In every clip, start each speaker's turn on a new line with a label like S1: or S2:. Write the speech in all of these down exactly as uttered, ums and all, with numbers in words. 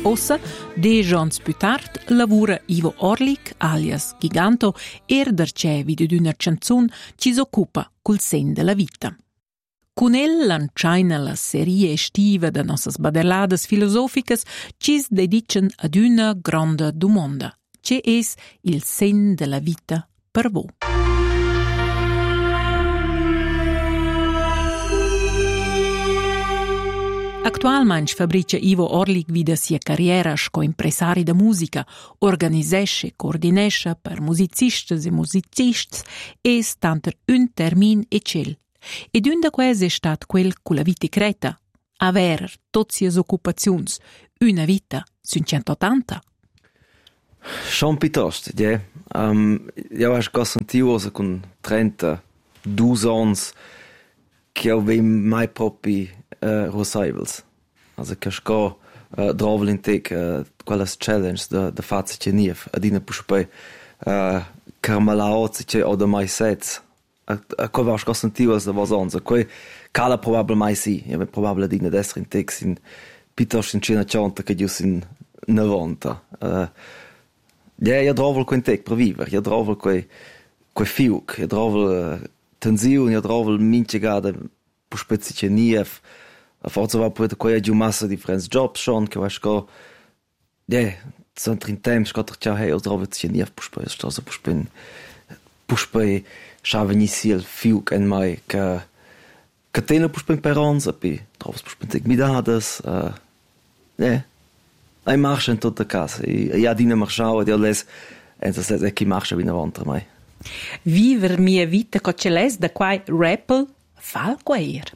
S1: Ossa, dieci ans più tard, lavora Ivo Orlik, alias Giganto, er darcevi d'una canzun ci s'occupa col sen della vita. Con el lanciaina la serie estiva de nossas badelladas filosoficas ci dedican ad una grande domanda. Ce es il sen della vita per voi? Actualmente fabrica Ivo Orlik vida sia carriera sco impresari da musica, organisesce e coordinesce per musicistas e musicists e tanter un termin e cel. Ed un da quels è stat quel cu la vita creta, aver tot sias occupaziuns, una vita cinquecentottanta.
S2: Schon piuttosto, ja. Um, io ho già sentito con trentadue ans che avevo mai proprio uh, rosaivels. Also che ho uh, drovel in tec uh, quelles challenge da da fazzi che nief adina puspe uh, carmalaozi che o da mai sets. A co va ho sentito da was ons. Co cala probabile mai si, e probabile dina destra in tec in piuttosto in cena chanta che gius in novanta. Uh, ja, io drovel co in tec per vivere, io drovel co co fiuc, io drovel uh, tensione, io drovel minche gada puspezzi che nief. A forza va poi da giù massa differenti jobs schon, che vas go, ja, sempre in tempo, scotter ciao hey, o trovo ci nief puspe, sto so puspe, puspe, schave ni sil fiuk en mai che che tene puspe per ons, api trovo puspe tek midades, uh, ja, ai marche in tutta casa, e ja dine marchau, dio les, en so se che marche wie na vantra mai.
S1: Viver mia vita co ce les da quai rappel fal quair.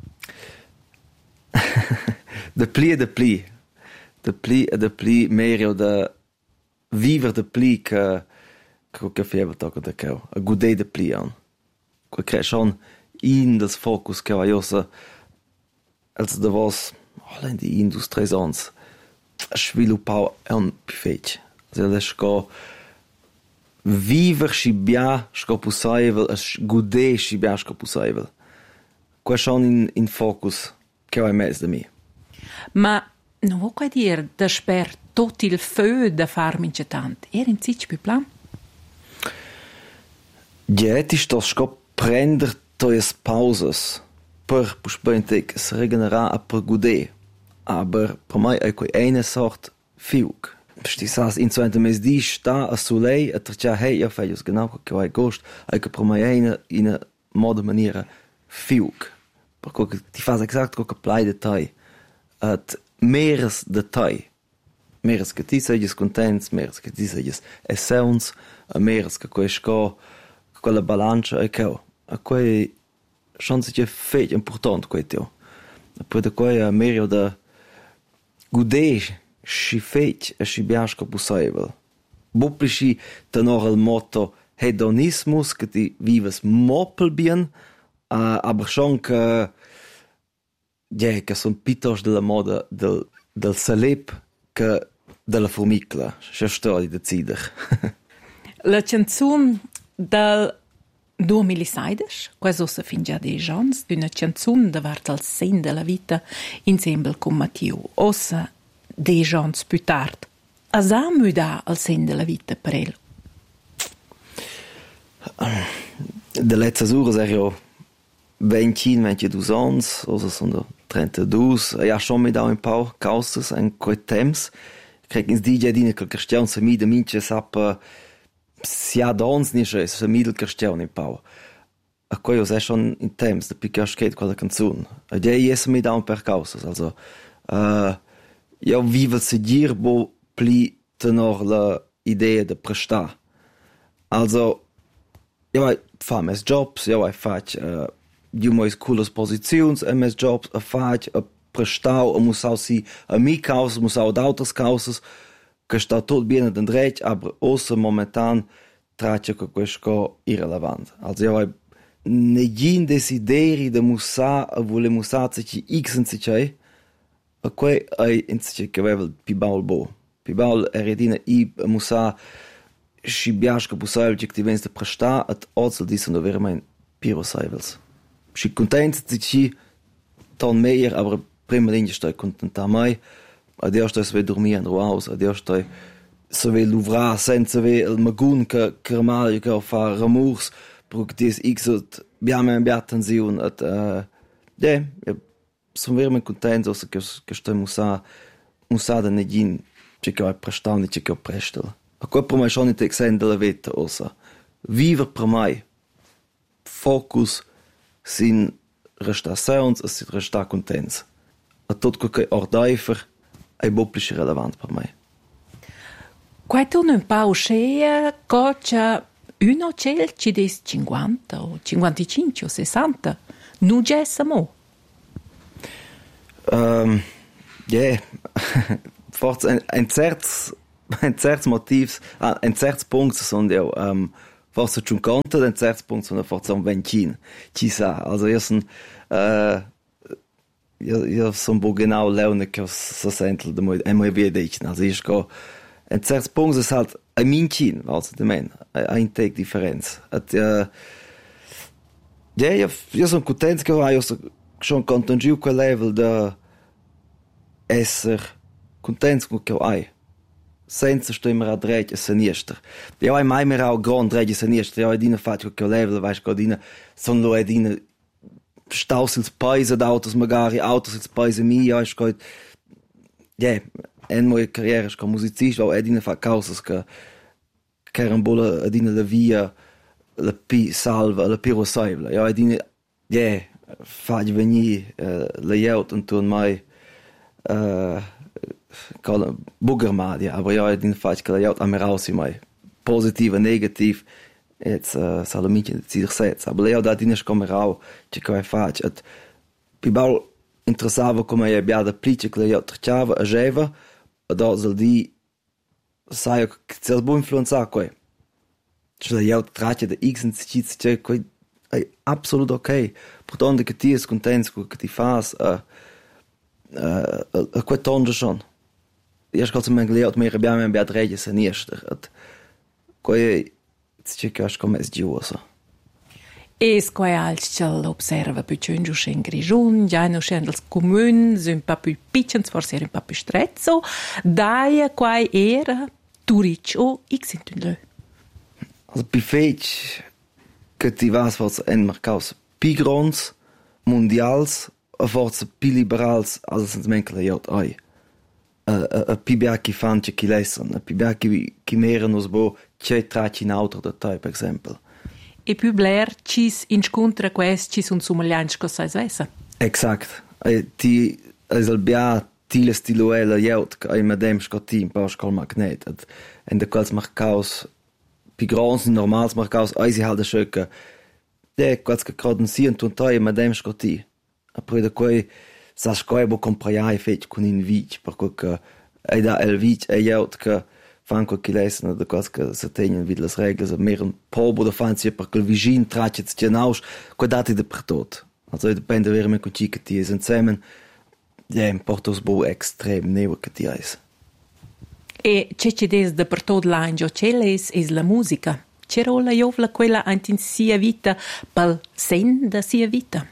S2: De pli e de pli. De pli e de pli merio de viver de pli che che che fieber tocca da che a gude de pli an. Que cre schon in das focus che va josa als de was allein die industrie ans sviluppau un pifech. Also das sco viver si bia sco possible as gude si bia sco possible. Que schon in in focus che ho messo da me.
S1: Ma non vuoi qua dire da sper tot il feu da farmi tant. Era in sich più plan?
S2: Ja, ti sto scop prender toies pauses per puspente se regenerar a per gude. Aber per mai è quei eine sort fiuk. Sti sas in so mes di sta a sulei a trcia hey ja feios genau che vai gost, ai che per mai eine in a modo maniera fiuk. Perché ti fa exakt co che plai detai at meres detai meres che ti sei contents meres che ti sei essence a meres che questo quella bilancia e che a quei chance che feit important questo poi da quei a merio da gude si feit e si biasco possible bopplici tenor il motto hedonismus che ti vives mopel bien. Uh, aber schon che ja, che sono piuttosto della moda del, del salep che della formicla. C'è storia di decider.
S1: La canzone del duemilasedici, questo si fin già dei giorni, una canzone davanti al sen della vita insieme con Matteo. Ossa dei giorni più tardi. Asa muda al sen della vita per ele?
S2: De letzte ore sei io venti, ventidue ans, also sono trentadue, ja schon mit auch ein paar Causes en quei temps. Kriegen die ja dine che Christian se mi de minche sap sia dons ni che se mi del Christian in pau. A quei os è schon in temps de più geht quella canzone. A ja jes mit auch ein paar Causes, also uh, ja vive se dir bo pli tenor la idea de prestar. Also ja vai fa mes jobs, ja vai fac uh, io mais coolas posizions e mes jobs a fac a prestau a musau si a mi causas musau d'autas causas che sta tot bene den dret aber ossa momentan trace che questo irrelevant also io negin desideri de musa a vole musa ci x en ci a quei ai in ci che vevel pi baul bo pi baul eredina i musa si biasca possibile che ti venste presta at also disono veramente piro saivels si content ci ton meier aber prima linje sta contenta mai Adio sto se ve dormir in ruaus, adio sto se ve luvrar senza ve il magun che carmario che fa ramurs, perché dis x biame attenzione at uh, yeah, sono veramente contento che che sto musa musa da negin che che prestando che che prestel. A quel per me schon in texen della vita osa. Viver per mai. Focus sin resta sounds, sin resta contents. A tot quel che ordaifer è boplisch relevant per mai.
S1: Quai tu non pa uscea cocia uno cel ci des cinquanta o cinquantacinque o sessanta. Nu gessa mo.
S2: Um, yeah. Forse ein, ein certs ein certs motivs, ah, ein certs punct sono io um, forse cinquanta, ein certs punct sono forse un venti. Ci sa, also io son uh, io, io son bo genau leune che so sentel de moi e moi via dichen. Also ich go ein certs punct ist halt ein minchin, also de men, ein tag differenz. At uh, ja, io, io son content che io so schon content giù quel level da esser content con che hai. Senza stemmer a dreig e sinister. Io hai mai mer au grand dreig e sinister, io hai dina fatto che level, vais go dina son lo è dina staus ils paese d'autos magari autos ils paese mi, io hai go ja, en moje carriera sco musicist, io hai dina fa causas che carambola dina la via la pi salva, la pi rosaibla. Io hai dina ja, fagli venì uh, la jaut und tun mai uh, call Buggermadia, aber ja, in Fall che ja am raus mai positiv und negativ jetzt uh, salomich sich setzt, aber ja da dinis come rau che che fa et pibal interessava come ja bia da plice che ja trchava a jeva da zal di sai che cel bu influenza coi cioè ja trace da x und c che coi è absolut ok portando che ti es contento che ti fas a a a quei tonge schon. Eerst had ze me geleerd meer bij mij bij het rijden zijn eerste. Het kon je het checken come es giuoso.
S1: Es quai als ch'el observa più giù in Grigiun, già no scendels comuns, un po' più piccins, forse un po' più strezzo, dai quai era turic o x in lö.
S2: Also bi fech che ti vas forse en mercaus pi grons mondials, a forse pi liberals, also sens menkele jot ai. A, a, a pibia chi fan che chi lesson, a pibia chi chi meren us bo che traci in auto da tai, per esempio.
S1: E più bler cis incontra quest cis un sumaglianch co sai svesa.
S2: Exact. E ti es al bia tile stiluela jaut che ai madem scotin pa scol magnet. Et en de quals marcaus pi grons normals marcaus ai si halt de schöcke. De quals che croden si und tun tai madem scoti. A pro de quei sa scoibo compraiai fetch con in vic perché ai da el vic e jaut che fan quel che lesson da quals che se tenien vid las reglas mer un pobo da fan si perché il vicin tracet stenaus quei dati de per tot. Also dipende veramente con chi che ti es insieme. Ja, in Portos bo extrem neu che ti es.
S1: E c'è c'è des de per tot l'angio celes es la musica. C'è rola jovla quella antin sia vita pal sen da sia vita.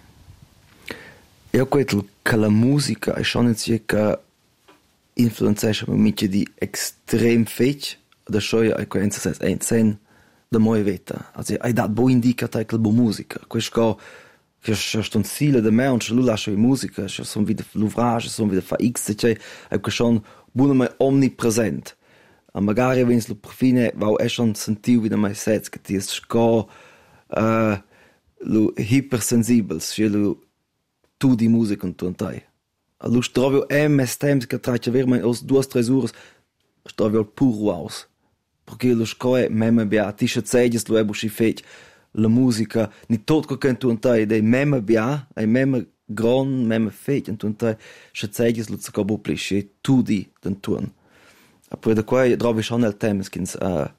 S2: Io credo che la musica è schon circa influenzesce mica di extrem fech da shoya e coenza ses ein sen da moja vita. Also hai dat bo indicata che bo musica. Questo che sto stile da me und lu lascio musica, che sono wieder l'ouvrage, sono wieder fa x che è che schon buono mai omnipresent. A magari wenn lo profine va è schon sentiu wieder mai sets che ti è sco uh, lo hypersensibels, che lo tu di musica und tu tai. Allo strovio M S temps che traccia ver mai os due tre ore strovio puro aus. Perché lo sco è meme bia ti sceglies lo ebu si fech la musica ni tot co che tu tai dei meme bia ai meme gran meme fech und tu tai sceglies lo sco bu plisce tu di den tun. A poi da qua trovi schon el temps kins a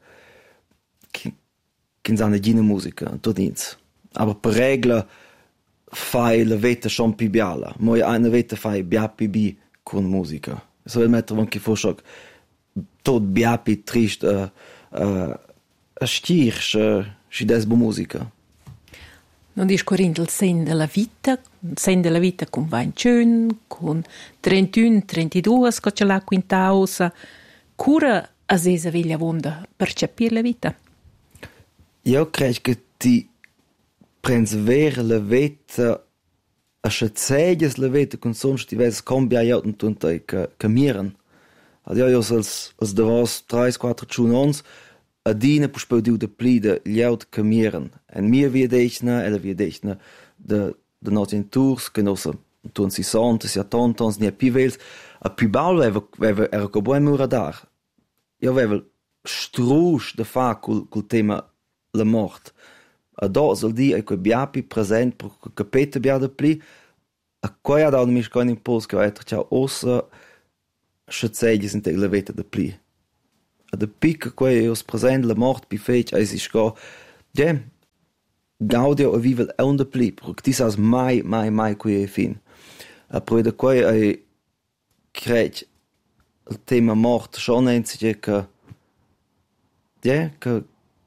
S2: kins ana gine musica tu dins. Aber per regola fai la veta schon pi biala, moi una veta fai biapi bi con musica. So il metro anche foscio tot biapi trist a a a stirch si des bo musica.
S1: Non dis corrint il sen della vita, sen della vita con ventun, con trentuno, trentadue, che ce l'ha quintausa. Cura a sesa veglia vonda per capire la vita?
S2: Io credo che ti prendi vera la vita a schatzeiges la vita con son stivess cambiato in tuntai che cammieren. Ad io io als als davos tre quattro giorni a dina pus poi diu de plide liaut cammieren. En mir wie dechna, ella wie dechna de de not in tours che nos tun si sant, si attantons ni pivels a pibal eva eva era co buon muradar. Io avevo strusch de fa col col tema la mort. A do sol di e coi biapi present per capete bia de pli a coi ha dato mi scan impuls che va ciao ossa schatzeiges in la vita de pli. A de pic coi os present la mort bi fech ai si sco de gaudio a vivel on de pli perché ti sas mai mai mai coi e fin. A pro de coi ai crec il tema mort schon einzige che de che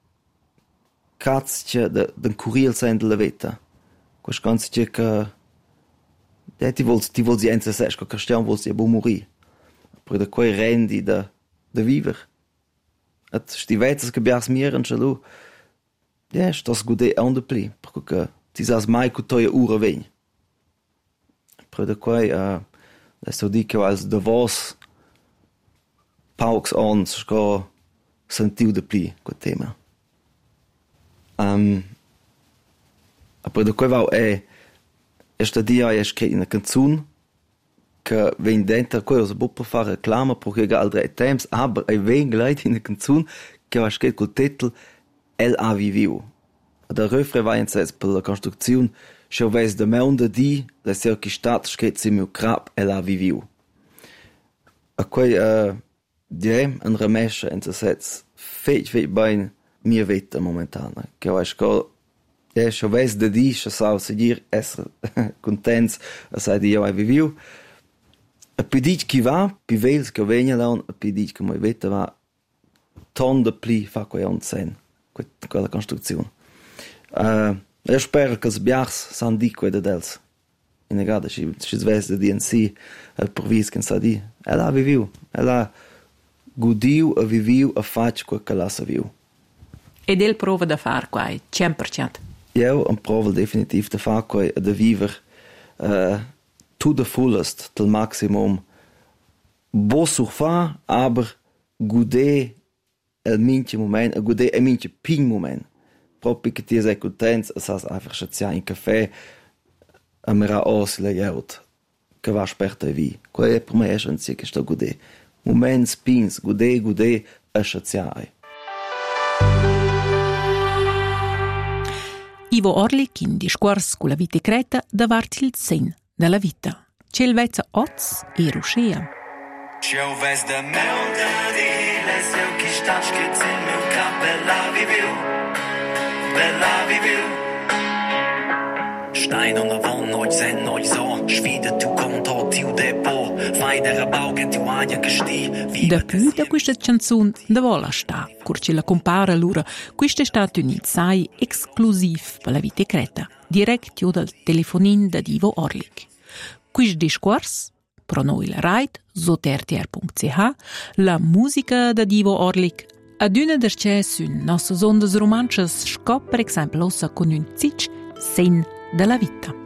S2: cazzo de den curil sein della vita. Quas ganze che de ti vols ti vols enza ses che Cristian vols e bo morì. Per de quei rendi de de viver. At sti vetas che bias miren chalo. Ja, stas gude on de pli, perché ti sas mai cu toia ura ven. Per de quei uh, adesso dico als de vos pauks ons sco sentiu de pli quel tema. Um, aber da quei è esta dia è scritto una canzone che ven dentro quei os bu per fare reclama perché ga altre temps aber è ven gleit in una canzone che va scritto col titolo El ha viviu. Der refrain va in ses per la costruzione scho ves de monde di la cerchi stat scritto sim mio crap El ha viviu. A quei uh, die un remesce in ses feit feit bain mia vita momentana, che ho sco ja scho ves de di scho sa seguir essere contents a sai di io hai viviu. A pidich chi va, pi vels che vegna lan, a pidich che moi vita va ton de pli fa quei on sen, quella costruzione. Uh, io spero che sbiars san di quei dels. In negada si si ves de di en si a provis che sa di. Ela viviu, ela gudiu a viviu a fac quel che la sa viu.
S1: Ed el prova da far quai, cent per cent.
S2: Io un prova definitiv da far quai da viver uh, to the fullest, del maximum. Bo surfa, aber gude el minche moment, a gude el minche ping moment. Proprio che ti sei contents, a sas einfach schazia in caffè a mera os la jaut, che va sperta vi. Quai è per me essenziale che sto gude. Moments pings, gude, gude, a schazia ai.
S1: Ivo Orlik in discors con la vita creta davanti il sen della vita. C'è il vezza oz e ruscia.
S3: C'è ves de meu de di les eu chi stat scritz in meu cap bella viviu, bella viviu. Stein on la von noi sen noi so, schwide tu conto tiu de po, fai der bau che tu aia che sti.
S1: Da più da questa canzone da vola sta, curci la compara l'ura, questa è stato un insai esclusiv per la vita creta, diretto dal telefonin da Ivo Orlik. Questo discorso, pro noi la ride, sotertr punto c h, la musica da Ivo Orlik, ad una derce su nostre onde romances scop per esempio ossa con un zic sen della vita.